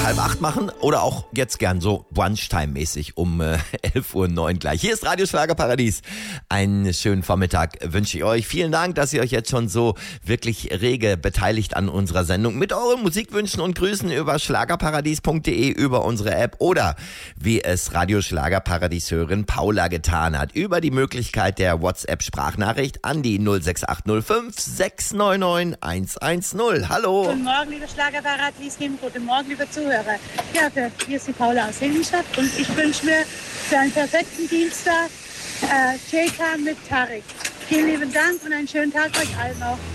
7:30 machen oder auch jetzt gern so Brunchtime-mäßig um 11:09 Uhr gleich. Hier ist Radio Schlagerparadies. Einen schönen Vormittag wünsche ich euch. Vielen Dank, dass ihr euch jetzt schon so wirklich rege beteiligt an unserer Sendung mit euren Musikwünschen und Grüßen über schlagerparadies.de, über unsere App oder wie es Radio Schlagerparadies-Hörerin Paula getan hat, über die Möglichkeit der WhatsApp-Sprachnachricht an die 06805 699 110. Hallo. Guten Morgen, liebe Schlagerparadies-Team. Guten Morgen, liebe Zuhörer. Ja, hier ist die Paula aus Hildenstadt und ich wünsche mir für einen perfekten Dienstag JK mit Tarek. Vielen lieben Dank und einen schönen Tag euch allen noch.